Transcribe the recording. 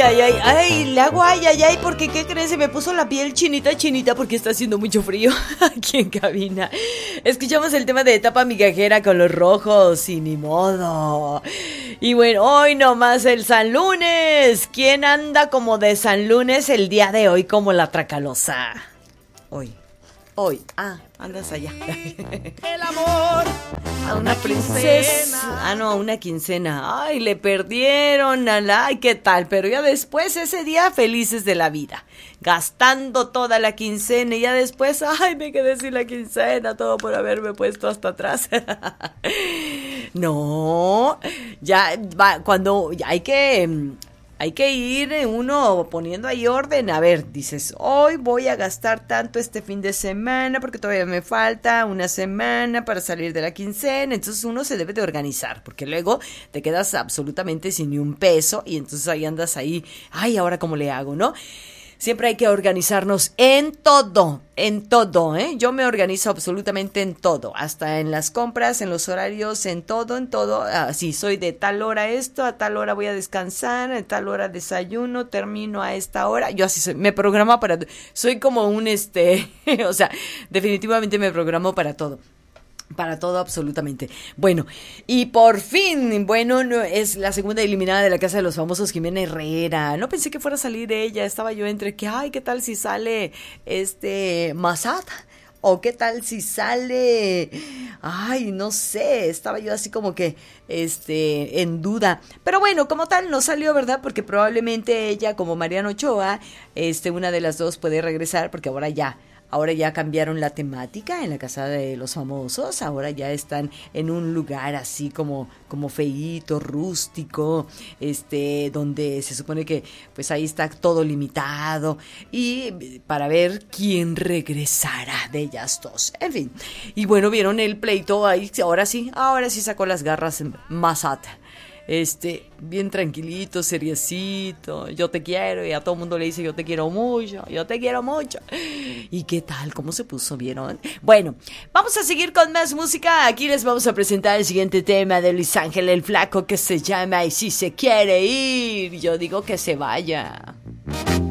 ay, ay, ay, le hago ay, ay, ay, porque ¿qué crees? Se me puso la piel chinita, chinita, porque está haciendo mucho frío aquí en cabina. Escuchamos el tema de Etapa Migajera con Los Rojos y ni modo. Y bueno, hoy nomás el San Lunes. ¿Quién anda como de San Lunes el día de hoy como la Tracalosa? Hoy, andas allá. El amor a una princesa. No, a una quincena. Ay, le perdieron ay, ¿qué tal? Pero ya después, ese día, felices de la vida. Gastando toda la quincena y ya después, ay, me quedé sin la quincena, todo por haberme puesto hasta atrás. No, ya va, cuando hay que ir uno poniendo ahí orden. A ver, dices, hoy voy a gastar tanto este fin de semana porque todavía me falta una semana para salir de la quincena. Entonces uno se debe de organizar porque luego te quedas absolutamente sin ni un peso y entonces ahí andas ahí, ay, ¿ahora cómo le hago, no? Siempre hay que organizarnos en todo, ¿eh? Yo me organizo absolutamente en todo, hasta en las compras, en los horarios, en todo. Así, soy de tal hora esto, a tal hora voy a descansar, a tal hora desayuno, termino a esta hora. Yo así soy, me programo soy como un o sea, definitivamente me programo para todo. Para todo, absolutamente. Bueno, y por fin, bueno, es la segunda eliminada de la Casa de los Famosos, Jimena Herrera. No pensé que fuera a salir ella, estaba yo entre que, ay, ¿qué tal si sale Massad? O qué tal si sale, ay, no sé, estaba yo así como que, en duda. Pero bueno, como tal no salió, ¿verdad? Porque probablemente ella, como Mariana Ochoa, una de las dos puede regresar, porque ahora ya cambiaron la temática en la Casa de los Famosos. Ahora ya están en un lugar así como feíto, rústico, donde se supone que pues ahí está todo limitado y para ver quién regresará de ellas dos. En fin, y bueno, vieron el pleito ahí, ahora sí sacó las garras Massad. Bien tranquilito, seriecito, yo te quiero, y a todo el mundo le dice yo te quiero mucho. ¿Y qué tal? ¿Cómo se puso? ¿Vieron? Bueno, vamos a seguir con más música. Aquí les vamos a presentar el siguiente tema de Luis Ángel el Flaco, que se llama Y si se quiere ir, yo digo que se vaya.